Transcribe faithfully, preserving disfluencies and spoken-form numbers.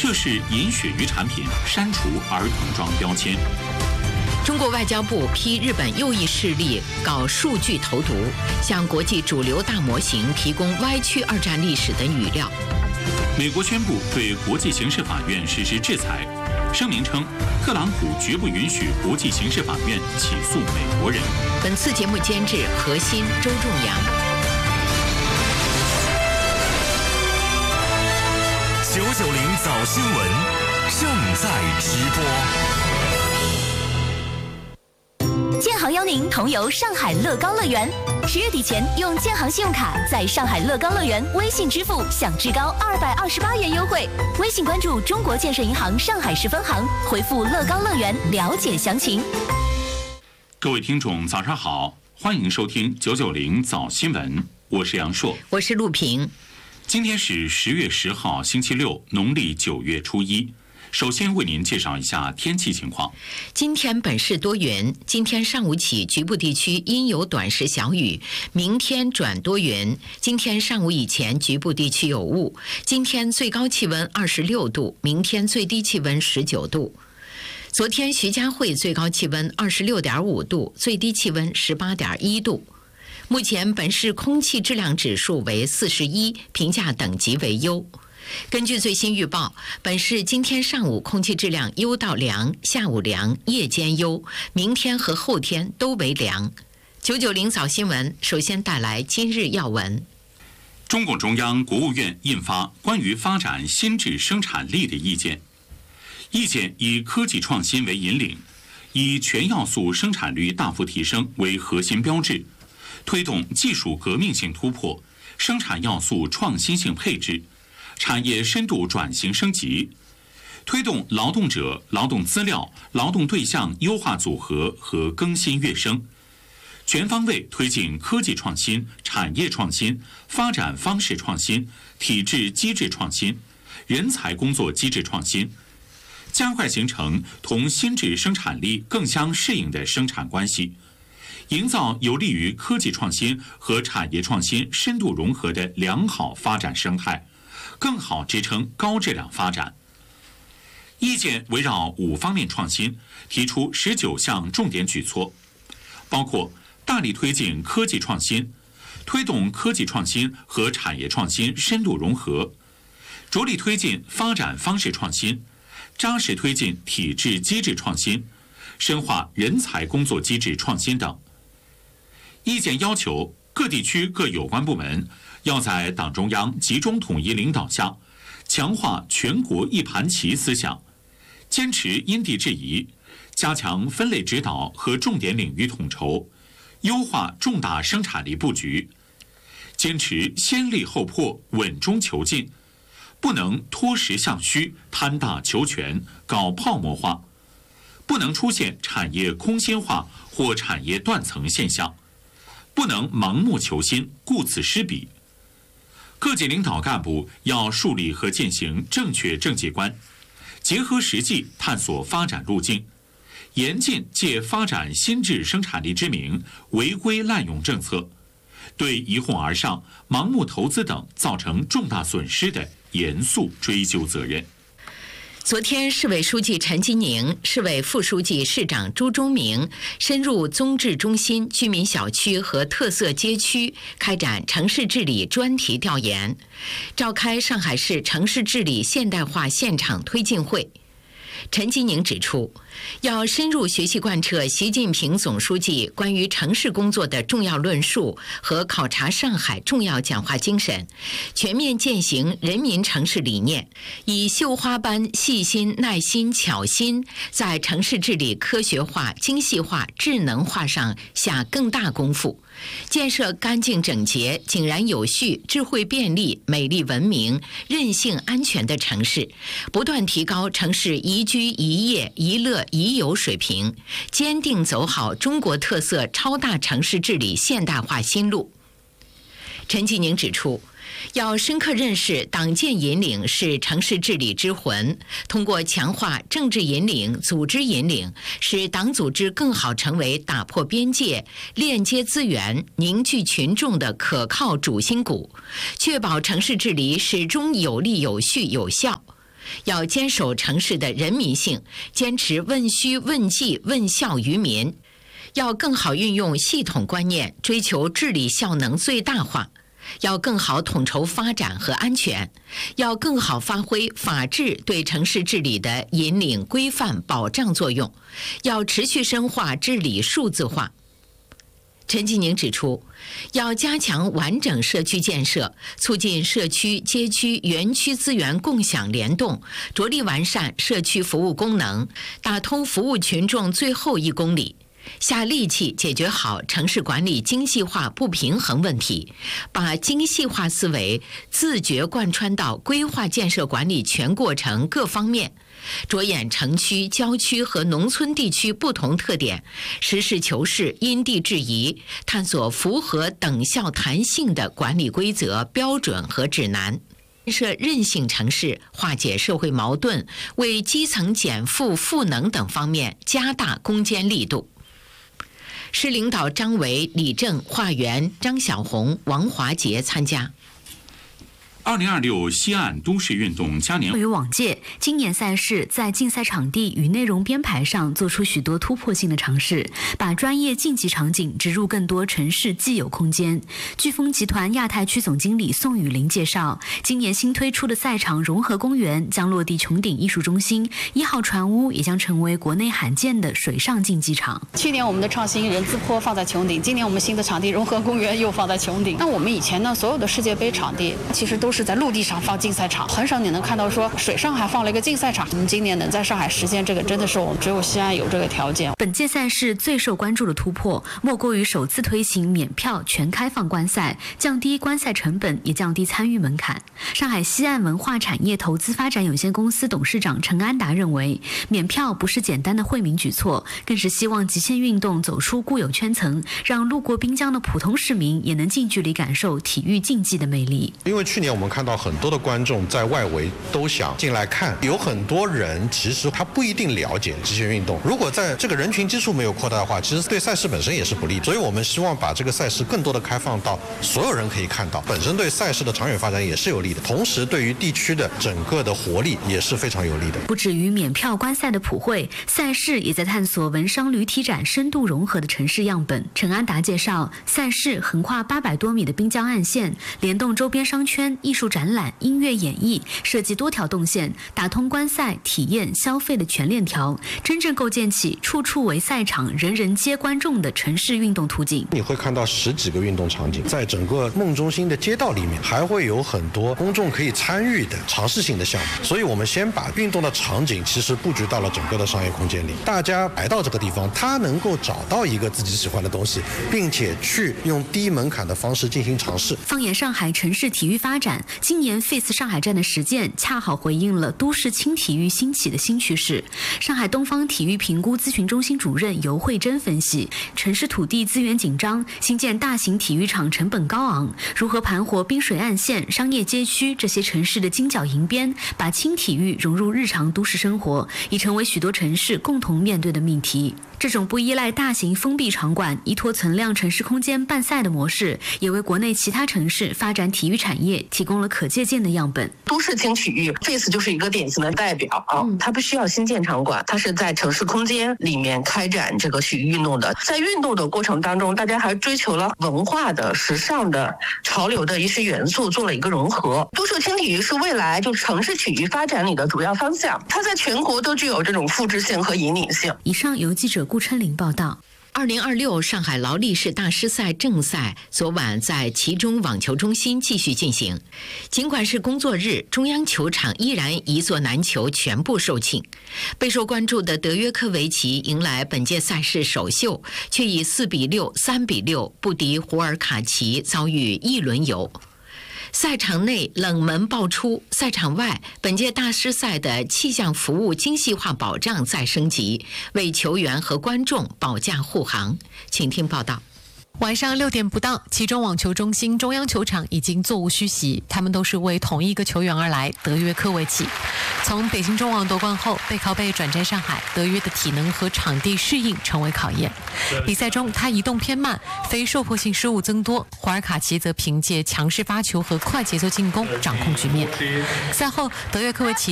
测试饮鳕鱼产品，删除儿童装标签。 中国外交部批日本右翼势力搞数据投毒，向国际主流大模型提供歪曲二战历史的语料。 美国宣布对国际刑事法院实施制裁，声明称特朗普绝不允许国际刑事法院起诉美国人。 本次节目监制何欣、周仲阳。 九九零早新闻正在直播。 建行邀您同游上海乐高乐园，十月底前用建行信用卡在上海乐高乐园微信支付，享至高二百二十八元优惠。微信关注中国建设银行上海市分行，回复乐高乐园了解详情。 各位听众，早上好，欢迎收听九九零早新闻，我是杨硕， 我是陆平。 今天是十月十号，星期六，农历九月初一。首先为您介绍一下天气情况。 今天本市多云，今天上午起局部地区阴有短时小雨，明天转多云。今天上午以前局部地区有雾。今天最高气温二十六度，明天最低气温十九度。昨天徐家汇最高气温二十六点五度，最低气温十八点一度。目前本市空气质量指数为四十一，评价等级为优。根据最新预报，本市今天上午空气质量优到良，下午良，夜间优，明天和后天都为良。九九零早新闻首先带来今日要闻。 中共中央、国务院印发关于发展新质生产力的意见，意见以科技创新为引领，以全要素生产率大幅提升为核心标志，推动技术革命性突破、生产要素创新性配置、产业深度转型升级，推动劳动者、劳动资料、劳动对象优化组合和更新跃升，全方位推进科技创新、产业创新、发展方式创新、体制机制创新、人才工作机制创新，加快形成同新质生产力更相适应的生产关系，营造有利于科技创新和产业创新深度融合的良好发展生态，更好支撑高质量发展。意见围绕五方面创新，提出十九项重点举措，包括大力推进科技创新，推动科技创新和产业创新深度融合，着力推进发展方式创新，扎实推进体制机制创新，深化人才工作机制创新等。意见要求各地区各有关部门要在党中央集中统一领导下，强化全国一盘棋思想，坚持因地制宜，加强分类指导和重点领域统筹，优化重大生产力布局，坚持先立后破、稳中求进，不能脱实向虚、贪大求全、搞泡沫化，不能出现产业空心化或产业断层现象，不能盲目求新、顾此失彼。各级领导干部要树立和践行正确政绩观，结合实际探索发展路径，严禁借发展新质生产力之名违规滥用政策，对一哄而上、盲目投资等造成重大损失的严肃追究责任。 昨天，市委书记陈吉宁、市委副书记、市长朱忠明深入综治中心、居民小区和特色街区，开展城市治理专题调研，召开上海市城市治理现代化现场推进会。陈吉宁指出，要深入学习贯彻习近平总书记关于城市工作的重要论述和考察上海重要讲话精神，全面践行人民城市理念，以绣花般细心、耐心、巧心，在城市治理科学化、精细化、智能化上下更大功夫，建设干净整洁、井然有序、智慧便利、美丽文明、韧性安全的城市，不断提高城市宜居宜业宜乐宜游水平，坚定走好中国特色超大城市治理现代化新路。陈吉宁指出，要深刻认识党建引领是城市治理之魂，通过强化政治引领、组织引领，使党组织更好成为打破边界、链接资源、凝聚群众的可靠主心骨，确保城市治理始终有力、有序、有效。 要坚守城市的人民性，坚持问需问绩问效于民，要更好运用系统观念，追求治理效能最大化，要更好统筹发展和安全，要更好发挥法治对城市治理的引领、规范、保障作用，要持续深化治理数字化。陈吉宁指出，要加强完整社区建设，促进社区、街区、园区资源共享联动，着力完善社区服务功能，打通服务群众最后一公里，下力气解决好城市管理精细化不平衡问题，把精细化思维自觉贯穿到规划建设管理全过程各方面，着眼城区、郊区和农村地区不同特点，实事求是、因地制宜，探索符合等效弹性的管理规则、标准和指南，建设韧性城市，化解社会矛盾，为基层减负赋能等方面加大攻坚力度。市领导张维、李正、华元、张小红、王华杰参加。 二零二六西岸都市运动嘉年华与往届，今年赛事在竞赛场地与内容编排上做出许多突破性的尝试，把专业竞技场景植入更多城市既有空间。飓风集团亚太区总经理宋雨林介绍，今年新推出的赛场融合公园将落地穹顶艺术中心，一号船屋也将成为国内罕见的水上竞技场。 去年我们的创新人字坡放在穹顶，今年我们新的场地融合公园又放在穹顶。那我们以前呢，所有的世界杯场地其实都是在陆地上放竞赛场，很少你能看到说水上还放了一个竞赛场。我们今年能在上海实现这个，真的是我们只有西安有这个条件。 本届赛事最受关注的突破，莫过于首次推行免票全开放观赛，降低观赛成本，也降低参与门槛。上海西岸文化产业投资发展有限公司董事长陈安达认为，免票不是简单的惠民举措，更是希望极限运动走出固有圈层，让路过滨江的普通市民也能近距离感受体育竞技的魅力。 因为去年我们看到很多的观众在外围都想进来看，有很多人其实他不一定了解极限运动，如果在这个人群基数没有扩大的话，其实对赛事本身也是不利的。所以我们希望把这个赛事更多的开放到所有人可以看到，本身对赛事的长远发展也是有利的，同时对于地区的整个的活力也是非常有利的。 不止于免票观赛的普惠，赛事也在探索文商旅体展深度融合的城市样本。陈安达介绍，赛事横跨八百多米的滨江岸线，联动周边商圈、艺术展览、音乐演绎，设计多条动线，打通观赛、体验、消费的全链条，真正构建起处处为赛场、人人皆观众的城市运动图景。 你会看到十几个运动场景，在整个梦中心的街道里面，还会有很多公众可以参与的尝试性的项目。所以我们先把运动的场景其实布局到了整个的商业空间里，大家来到这个地方，他能够找到一个自己喜欢的东西，并且去用低门槛的方式进行尝试。 放眼上海城市体育发展，今年 Face 上海站的实践恰好回应了都市轻体育兴起的新趋势。上海东方体育评估咨询中心主任尤慧珍分析，城市土地资源紧张，新建大型体育场成本高昂，如何盘活滨水岸线、商业街区这些城市的金角银边，把轻体育融入日常都市生活，已成为许多城市共同面对的命题。这种不依赖大型封闭场馆、依托存量城市空间办赛的模式，也为国内其他城市发展体育产业提供了可借鉴的样本。 都市轻体育 Face 就是一个典型的代表啊，它不需要新建场馆，它是在城市空间里面开展这个体育运动的。在运动的过程当中，大家还追求了文化的、时尚的、潮流的一些元素，做了一个融合。都市轻体育是未来就城市体育发展里的主要方向，它在全国都具有这种复制性和引领性。 以上由记者顾琛玲报道。 二零二六上海劳力士大师赛正赛昨晚在其中网球中心继续进行。尽管是工作日，中央球场依然一座难求全部售罄。备受关注的德约科维奇迎来本届赛事首秀，却以四比六、三比六不敌胡尔卡奇，遭遇一轮游。赛场内冷门爆出，赛场外本届大师赛的气象服务精细化保障再升级，为球员和观众保驾护航。请听报道。 晚上六点不到，其中网球中心中央球场已经座无虚席，他们都是为同一个球员而来，德约科维奇。从北京中网夺冠后，背靠背转战上海，德约的体能和场地适应成为考验。比赛中他移动偏慢，非受迫性失误增多，胡尔卡奇则凭借强势发球和快节奏进攻掌控局面。赛后，德约科维奇